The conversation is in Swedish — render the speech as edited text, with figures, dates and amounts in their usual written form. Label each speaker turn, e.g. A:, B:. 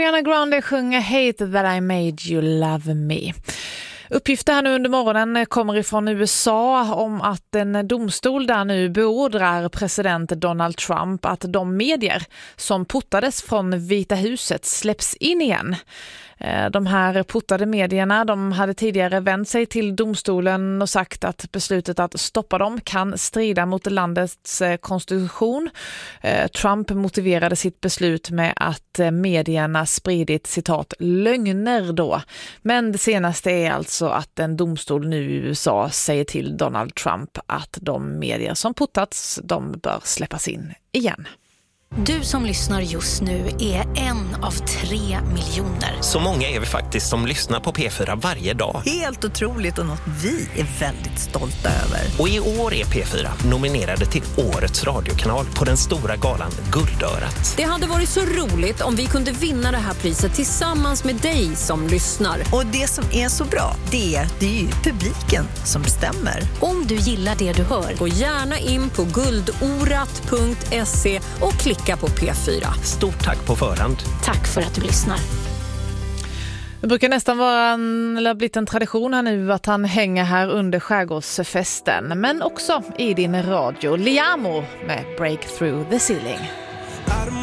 A: Ariana Grande sjunger Hate That I Made You Love Me. Uppgifter här nu under morgonen kommer ifrån USA om att en domstol där nu beordrar president Donald Trump att de medier som portades från Vita huset släpps in igen. De här portade medierna, de hade tidigare vänt sig till domstolen och sagt att beslutet att stoppa dem kan strida mot landets konstitution. Trump motiverade sitt beslut med att medierna spridit citat lögner då. Men det senaste är alltså att en domstol nu i USA säger till Donald Trump att de medier som portats, de bör släppas in igen.
B: Du som lyssnar just nu är en av 3 miljoner.
C: Så många är vi faktiskt som lyssnar på P4 varje dag.
D: Helt otroligt och något vi är väldigt stolta över.
C: Och i år är P4 nominerade till Årets radiokanal på den stora galan Guldörat.
E: Det hade varit så roligt om vi kunde vinna det här priset tillsammans med dig som lyssnar.
D: Och det som är så bra, det är ju publiken som bestämmer.
B: Om du gillar det du hör,
E: gå gärna in på guldorat.se och klicka på P4.
C: Stort tack på förhand.
B: Tack för att du lyssnar.
A: Det brukar nästan vara blivit en tradition här nu att han hänger här under skärgårdsfesten. Men också i din radio. Liamo med Break Through the Ceiling.